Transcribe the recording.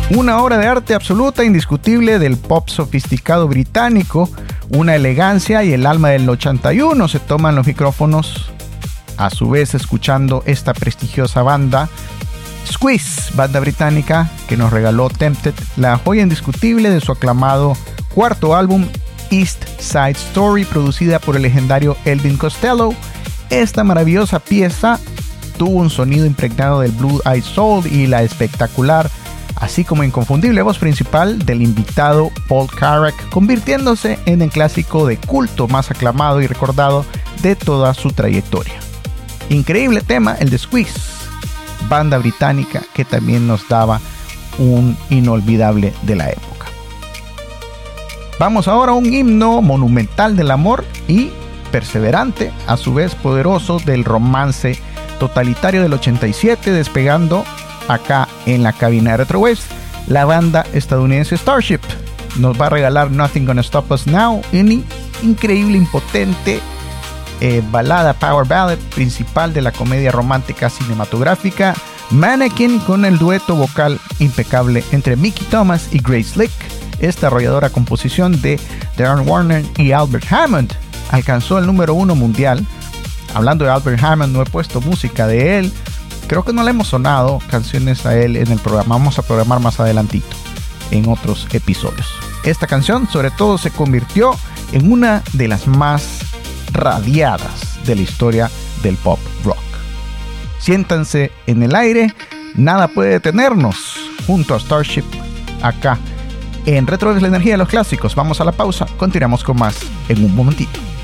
Una obra de arte absoluta, indiscutible del pop sofisticado británico, una elegancia y el alma del 81. Se toman los micrófonos, a su vez escuchando esta prestigiosa banda Squeeze, banda británica que nos regaló Tempted, la joya indiscutible de su aclamado cuarto álbum East Side Story, producida por el legendario Elvis Costello. Esta maravillosa pieza tuvo un sonido impregnado del Blue Eyed Soul y la espectacular, así como inconfundible voz principal del invitado Paul Carrack, convirtiéndose en el clásico de culto más aclamado y recordado de toda su trayectoria. Increíble tema el de Squeeze, banda británica que también nos daba un inolvidable de la época. Vamos ahora a un himno monumental del amor y perseverante, a su vez poderoso, del romance totalitario del 87, despegando acá en la cabina de Retrowaves. La banda estadounidense Starship nos va a regalar Nothing Gonna Stop Us Now, una increíble, impotente balada, power ballad principal de la comedia romántica cinematográfica Mannequin, con el dueto vocal impecable entre Mickey Thomas y Grace Slick. Esta arrolladora composición de Darren Warner y Albert Hammond alcanzó el número 1 mundial. Hablando de Albert Hammond, no he puesto música de él, creo que no le hemos sonado canciones a él en el programa, vamos a programar más adelantito en otros episodios. Esta canción sobre todo se convirtió en una de las más radiadas de la historia del pop rock. Siéntanse en el aire, nada puede detenernos, junto a Starship acá en Retrowaves, la energía de los clásicos. Vamos a la pausa, continuamos con más en un momentito.